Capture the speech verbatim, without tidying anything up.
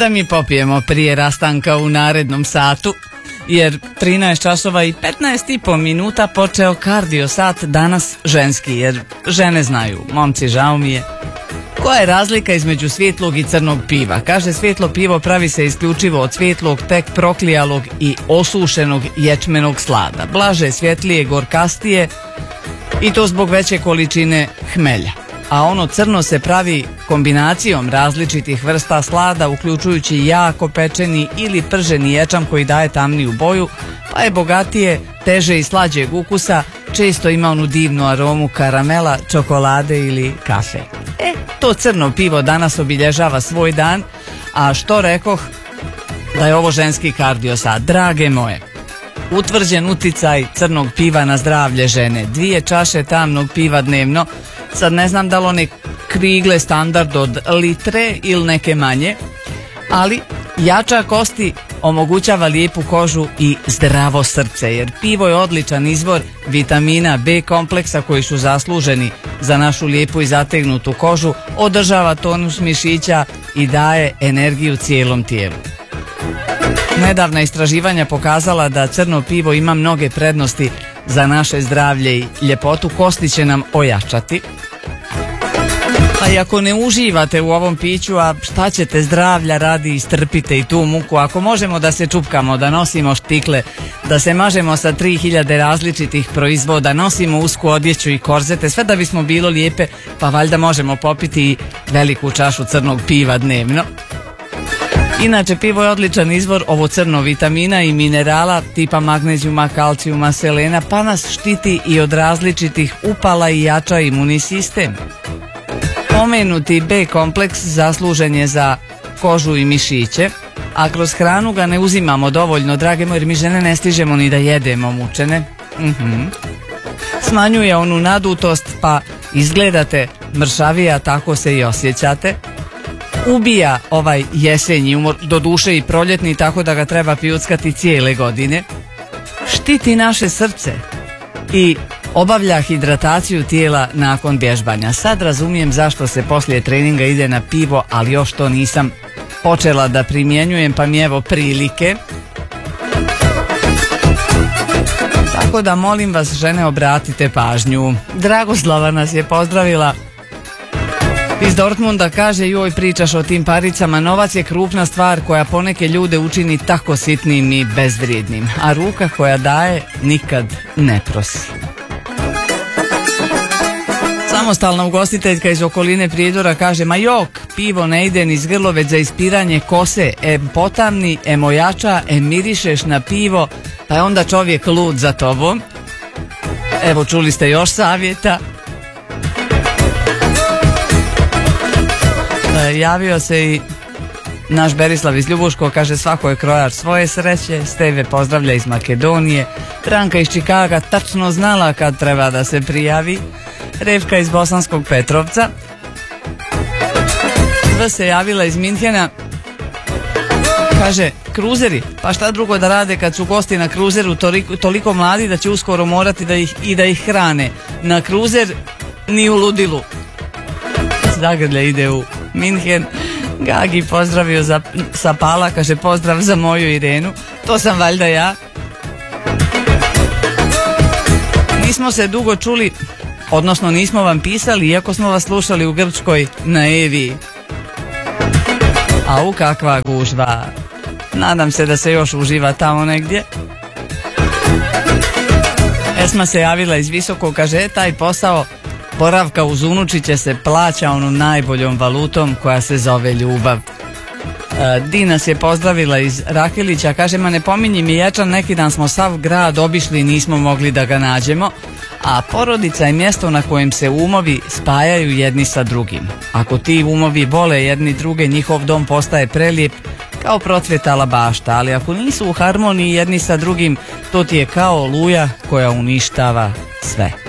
da mi popijemo prije rastanka u narednom satu, jer trinaest časova i petnaest i po minuta počeo kardio sat, danas ženski, jer žene znaju, momci žao mi je. Koja je razlika između svjetlog i crnog piva? Kaže, svjetlo pivo pravi se isključivo od svjetlog, tek proklijalog i osušenog ječmenog slada. Blaže, svjetlije, gorkastije i to zbog veće količine hmelja. A ono crno se pravi kombinacijom različitih vrsta slada, uključujući jako pečeni ili prženi ječam koji daje tamniju boju, pa je bogatije, teže i slađeg ukusa, često ima onu divnu aromu karamela, čokolade ili kafe. E, to crno pivo danas obilježava svoj dan, a što rekoh da je ovo ženski kardio sat. Drage moje, utvrđen uticaj crnog piva na zdravlje žene, dvije čaše tamnog piva dnevno, sad ne znam da li one krigle standard od litre ili neke manje, ali jača kosti, omogućava lijepu kožu i zdravo srce, jer pivo je odličan izvor vitamina B kompleksa koji su zasluženi za našu lijepu i zategnutu kožu, održava tonus mišića i daje energiju cijelom tijelu. Nedavna istraživanja pokazala da crno pivo ima mnoge prednosti za naše zdravlje i ljepotu, kosti će nam ojačati. Pa i ako ne uživate u ovom piću, a šta ćete, zdravlja radi, istrpite i tu muku. Ako možemo da se čupkamo, da nosimo štikle, da se mažemo sa tri hiljade različitih proizvoda, nosimo usku odjeću i korzete, sve da bismo bilo lijepe, pa valjda možemo popiti i veliku čašu crnog piva dnevno. Inače, pivo je odličan izvor ovo crno vitamina i minerala tipa magnezijuma, kalcijuma, selena, pa nas štiti i od različitih upala i jača imunni sistem. Pomenuti B kompleks zaslužen je za kožu i mišiće, a kroz hranu ga ne uzimamo dovoljno, drage moje, jer mi žene ne stižemo ni da jedemo mučene. Uh-huh. Smanjuje onu nadutost, pa izgledate mršavije, a tako se i osjećate. Ubija ovaj jesenji umor, do duše i proljetni, tako da ga treba pijuckati cijele godine. Štiti naše srce i obavlja hidrataciju tijela nakon vježbanja. Sad razumijem zašto se poslije treninga ide na pivo, ali još to nisam počela da primjenjujem, pa mi evo prilike. Tako da molim vas, žene, obratite pažnju. Dragoslava nas je pozdravila iz Dortmunda, kaže, joj, pričaš o tim paricama, novac je krupna stvar koja poneke ljude učini tako sitnim i bezvrijednim, a ruka koja daje nikad ne prosi. Samostalna ugostiteljka iz okoline Prijedora kaže, ma jok, pivo ne ide niz grlo, već za ispiranje kose, em potamni, em ojača, em mirišeš na pivo, pa je onda čovjek lud za tobom. Evo, čuli ste još savjeta. Javio se i naš Berislav iz Ljubuško, kaže, svako je krojač svoje sreće. Steve pozdravlja iz Makedonije. Branka iz Čikaga tačno znala kad treba da se prijavi. Revka iz Bosanskog Petrovca. V se javila iz Minhena, kaže, kruzeri, pa šta drugo da rade kad su gosti na kruzeru toliko, toliko mladi da će uskoro morati da ih, i da ih hrane. Na kruzer ni u ludilu. Zagrlja ide u Minhen. Gagi pozdravio za, sa Pala, kaže, pozdrav za moju Irenu. To sam valjda ja. Nismo se dugo čuli, odnosno nismo vam pisali, iako smo vas slušali u Grčkoj na Evi. Au, kakva gužva. Nadam se da se još uživa tamo negdje. Esma se javila iz Visokog, kaže, taj posao boravka uz unučiće se plaća onom najboljom valutom koja se zove ljubav. Dina se je pozdravila iz Rakilića, kaže, ma ne pominji mi ječan, neki dan smo sav grad obišli i nismo mogli da ga nađemo, a porodica je mjesto na kojem se umovi spajaju jedni sa drugim. Ako ti umovi vole jedni druge, njihov dom postaje prelijep kao procvjetala bašta, ali ako nisu u harmoniji jedni sa drugim, to ti je kao oluja koja uništava sve.